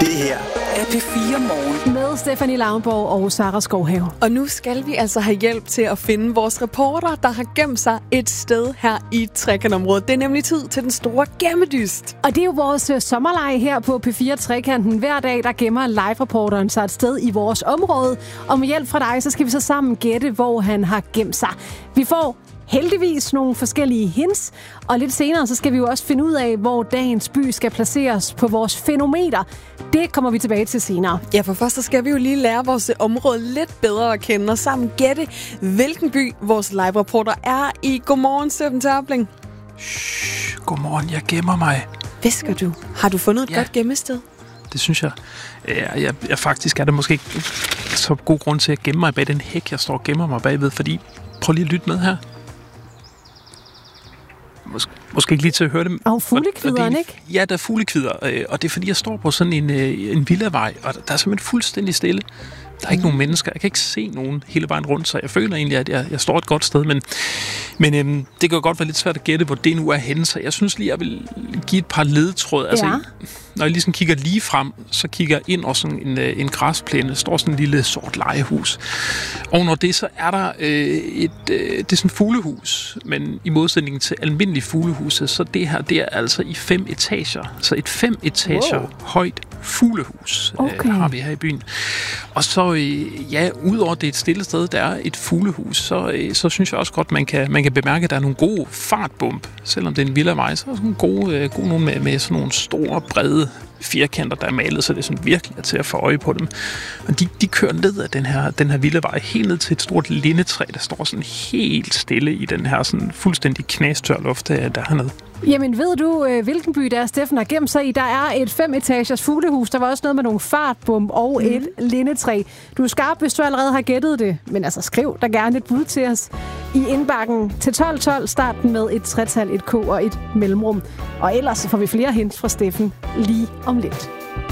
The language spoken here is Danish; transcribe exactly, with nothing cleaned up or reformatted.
Det her er P fire Morgen. Med Stephanie Lauenborg og Sara Skovhave. Og nu skal vi altså have hjælp til at finde vores reporter, der har gemt sig et sted her i Trekantområdet. Det er nemlig tid til den store gemmedyst. Og det er jo vores uh, sommerleje her på P fire Trekanten. Hver dag, der gemmer live-reporteren sig et sted i vores område. Og med hjælp fra dig, så skal vi så sammen gætte, hvor han har gemt sig. Vi får heldigvis nogle forskellige hints, og lidt senere så skal vi jo også finde ud af, hvor dagens by skal placeres på vores fænometer. Det kommer vi tilbage til senere. Ja, for først så skal vi jo lige lære vores område lidt bedre at kende, og sammen gætte, hvilken by vores live-reporter er i. Godmorgen, Steffen Terpling. Shhh, godmorgen, jeg gemmer mig. Visker du? Har du fundet et ja. godt gemmested? Det synes jeg. Jeg, jeg, jeg faktisk er det måske ikke så god grund til at gemme mig bag den hæk, jeg står og gemmer mig bagved, fordi prøv lige at lytte med her. Mås- måske ikke lige til at høre det. Og fuglekvideren, ikke? Ja, der er fuglekvider, og det er fordi, jeg står på sådan en, en villavej, og der er simpelthen fuldstændig stille. Der er ikke nogen mennesker. Jeg kan ikke se nogen hele vejen rundt, så jeg føler egentlig, at jeg, jeg står et godt sted. Men, men øhm, det kan jo godt være lidt svært at gætte, hvor det nu er henne. Så jeg synes lige, jeg vil give et par ledtråd. Altså, ja. Når jeg ligesom kigger lige frem, så kigger jeg ind over sådan en, en græsplæne. Der står sådan en lille sort legehus. Og når det, så er der øh, et, øh, det er sådan et fuglehus. Men i modsætning til almindelige fuglehuse, så det her, det er altså i fem etager. Så et fem etager wow. højt fuglehus okay. øh, har vi her i byen. Og så, øh, ja, udover det er et stille sted, der er et fuglehus, så, øh, så synes jeg også godt, man kan, man kan bemærke, at der er nogle gode fartbump. Selvom det er en villavej, så er der sådan gode, øh, gode nogle med, med sådan nogle store, brede firkanter, der er malet, så det er sådan virkelig er til at få øje på dem. Og de, de kører ned ad den her, den her villavej, helt ned til et stort lindetræ, der står sådan helt stille i den her sådan fuldstændig knastør luft, der er hernede. Jamen, ved du, hvilken by der er, Steffen har gemt sig i? Der er et fem-etagers fuglehus. Der var også noget med nogle fartbump og mm. et lindetræ. Du er skarp, hvis du allerede har gættet det. Men altså, skriv der gerne et bud til os i indbakken til tolv tolv. Starten med et tretal, et K og et mellemrum. Og ellers så får vi flere hints fra Steffen lige om lidt.